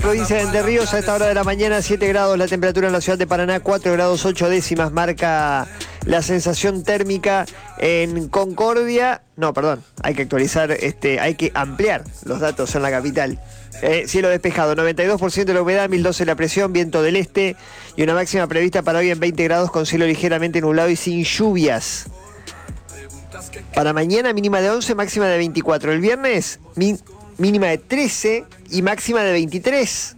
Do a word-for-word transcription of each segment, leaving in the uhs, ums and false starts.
Provincia de Entre Ríos, a esta hora de la mañana, siete grados la temperatura en la ciudad de Paraná, cuatro grados ocho décimas marca la sensación térmica en Concordia. No, perdón, hay que actualizar, este, hay que ampliar los datos en la capital. Eh, cielo despejado, noventa y dos por ciento de la humedad, mil doce la presión, viento del este y una máxima prevista para hoy en veinte grados con cielo ligeramente nublado y sin lluvias. Para mañana mínima de once, máxima de veinticuatro. El viernes mi, mínima de trece y máxima de veintitrés.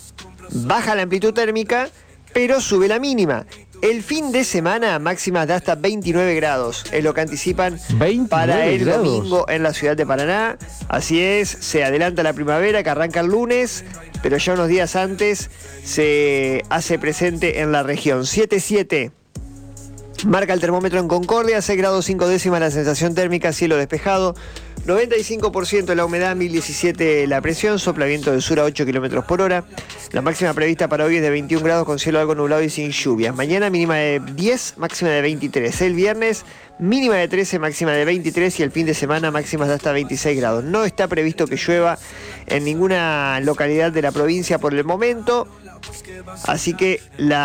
Baja la amplitud térmica, pero sube la mínima. El fin de semana máximas de hasta veintinueve grados. Es lo que anticipan para el grados. domingo en la ciudad de Paraná. Así es, se adelanta la primavera que arranca el lunes, pero ya unos días antes se hace presente en la región. siete siete. Marca el termómetro en Concordia, seis grados cinco décimas la sensación térmica, cielo despejado, noventa y cinco por ciento la humedad, mil diecisiete la presión, sopla viento del sur a ocho kilómetros por hora. La máxima prevista para hoy es de veintiún grados con cielo algo nublado y sin lluvias. Mañana mínima de diez, máxima de veintitrés. El viernes mínima de trece, máxima de veintitrés y el fin de semana máximas de hasta veintiséis grados. No está previsto que llueva en ninguna localidad de la provincia por el momento, así que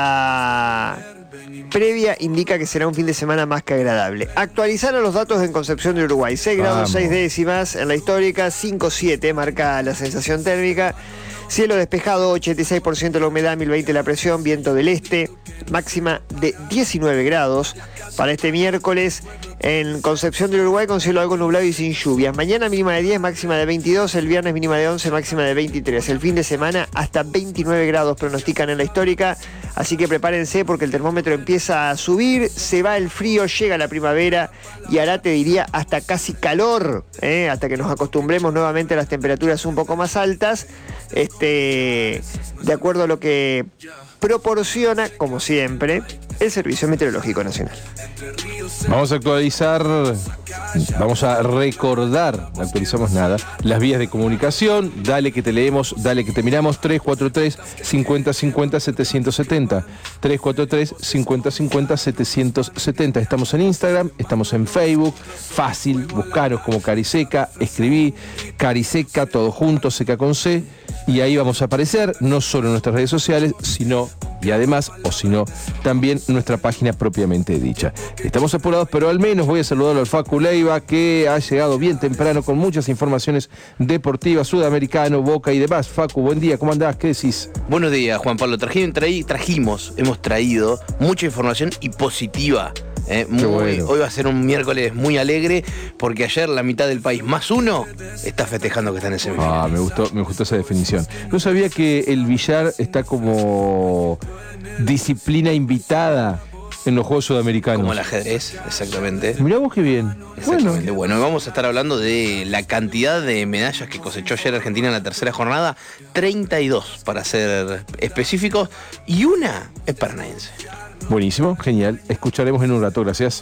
la previa indica que será un fin de semana más que agradable. Actualizaron los datos en Concepción de Uruguay. seis grados seis décimas en la histórica, cinco siete marca la sensación térmica. Cielo despejado, ochenta y seis por ciento la humedad, mil veinte la presión, viento del este, máxima de diecinueve grados para este miércoles en Concepción del Uruguay con cielo algo nublado y sin lluvias. Mañana mínima de diez, máxima de veintidós, el viernes mínima de once, máxima de veintitrés. El fin de semana hasta veintinueve grados pronostican en la histórica, así que prepárense porque el termómetro empieza a subir, se va el frío, llega la primavera y hará, te diría, hasta casi calor, ¿eh? Hasta que nos acostumbremos nuevamente a las temperaturas un poco más altas. Este, de acuerdo a lo que proporciona, como siempre, el Servicio Meteorológico Nacional. Vamos a actualizar, vamos a recordar, no actualizamos nada, las vías de comunicación. Dale que te leemos, dale que te miramos. Tres cuatro tres, cincuenta cincuenta, setecientos setenta. tres cuatro tres, cincuenta cincuenta, setecientos setenta. Estamos en Instagram, estamos en Facebook. Fácil, buscaros como Cariseca, escribí Cariseca, todo junto, seca con C, y ahí vamos a aparecer, no solo en nuestras redes sociales, sino, y además, o si no, también nuestra página propiamente dicha. Estamos apurados, pero al menos voy a saludar al Facu Leiva, que ha llegado bien temprano con muchas informaciones deportivas, sudamericano, Boca y demás. Facu, buen día, ¿cómo andás? ¿Qué decís? Buenos días, Juan Pablo. Trajimos, traí, trajimos, hemos traído mucha información y positiva. Eh, muy, bueno. Hoy va a ser un miércoles muy alegre porque ayer la mitad del país más uno está festejando que está en el semifinal. Ah, me gustó, me gustó esa definición. No sabía que el billar está como disciplina invitada en los Juegos Sudamericanos. Como el ajedrez, exactamente. Mirá vos qué bien. Exactamente. Bueno, bueno, vamos a estar hablando de la cantidad de medallas que cosechó ayer Argentina en la tercera jornada. treinta y dos para ser específicos, y una es paranaense. Buenísimo, genial. Escucharemos en un rato, gracias.